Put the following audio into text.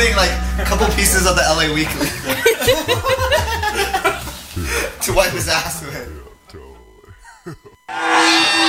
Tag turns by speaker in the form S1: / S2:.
S1: putting like a couple pieces of the LA Weekly to wipe his ass with.